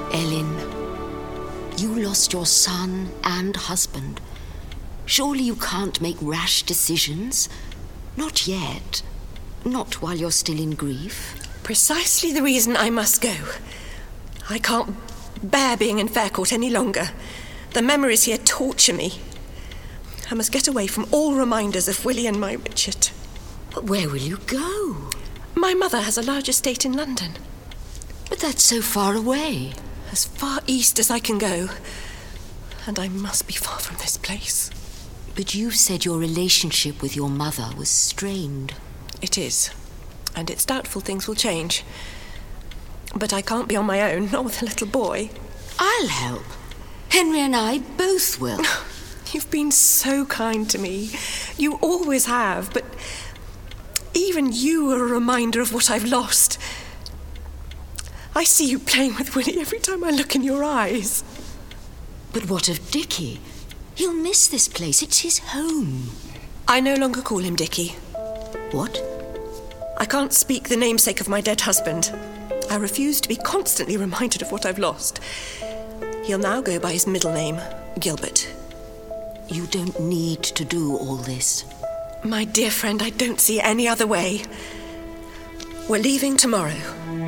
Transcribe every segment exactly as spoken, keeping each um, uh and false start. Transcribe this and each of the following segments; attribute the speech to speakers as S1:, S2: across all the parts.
S1: Ellen, you lost your son and husband. Surely you can't make rash decisions. Not yet. Not while you're still in grief.
S2: Precisely the reason I must go. I can't bear being in Faircourt any longer. The memories here torture me. I must get away from all reminders of Willie and my Richard.
S1: But where will you go?
S2: My mother has a large estate in London.
S1: But that's so far away.
S2: As far east as I can go. And I must be far from this place.
S1: But you said your relationship with your mother was strained.
S2: It is. And it's doubtful things will change. But I can't be on my own, not with a little boy.
S1: I'll help. Henry and I both will.
S2: You've been so kind to me. You always have, but even you are a reminder of what I've lost. I see you playing with Willie every time I look in your eyes.
S1: But what of Dickie? He'll miss this place. It's his home.
S2: I no longer call him Dickie.
S1: What?
S2: I can't speak the namesake of my dead husband. I refuse to be constantly reminded of what I've lost. He'll now go by his middle name, Gilbert.
S1: You don't need to do all this.
S2: My dear friend, I don't see any other way. We're leaving tomorrow.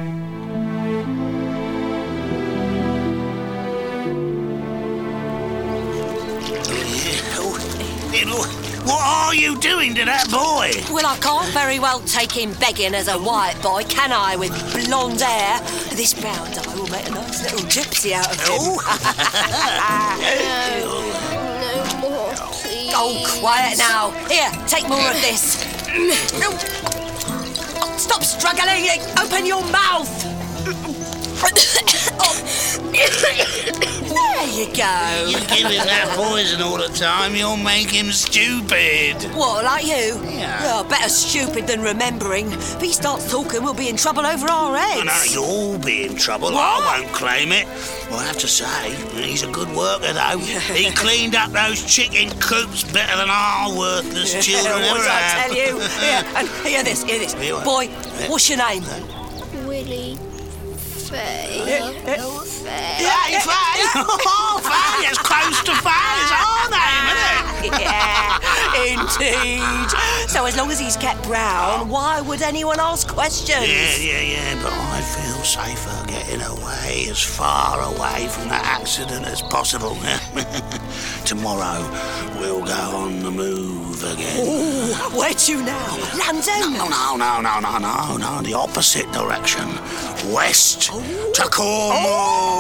S3: What are you doing to that boy?
S4: Well, I can't very well take him begging as a white boy, can I, with blonde hair? This brown dye will make a nice little gypsy out of him.
S3: Oh,
S4: no more, please. Oh, quiet now. Here, take more of this. Oh, stop struggling. Open your mouth. There you go.
S3: You give him that poison all the time, you'll make him stupid.
S4: What, like you?
S3: Yeah.
S4: Oh, better stupid than remembering. If he starts talking, we'll be in trouble over our heads.
S3: Oh, no, you'll be in trouble.
S4: What?
S3: I won't claim it. Well, I have to say, he's a good worker, though. He cleaned up those chicken coops better than our worthless children
S4: what
S3: ever
S4: did I
S3: have.
S4: tell you? Here, and hear this, hear this.
S3: Here, what?
S4: Boy, what's your name?
S5: Willie Fay. Fay.
S3: Yeah, Faye. Oh, Faye, that's close to Faye. It's our name, isn't it?
S4: Yeah, indeed. So as long as he's kept brown, why would anyone ask questions?
S3: Yeah, yeah, yeah, but I feel safer getting away, as far away from that accident as possible. Tomorrow, we'll go on the move again.
S4: Ooh, where to now? London?
S3: No, no, no, no, no, no, no, the opposite direction. West to Cornwall.